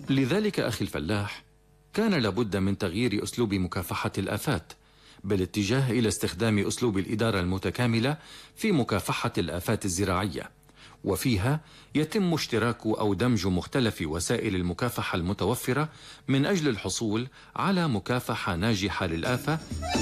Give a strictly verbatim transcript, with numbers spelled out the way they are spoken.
لذلك أخي الفلاح، كان لابد من تغيير أسلوب مكافحة الآفات بالاتجاه إلى استخدام أسلوب الإدارة المتكاملة في مكافحة الآفات الزراعية، وفيها يتم اشتراك أو دمج مختلف وسائل المكافحة المتوفرة من أجل الحصول على مكافحة ناجحة للآفة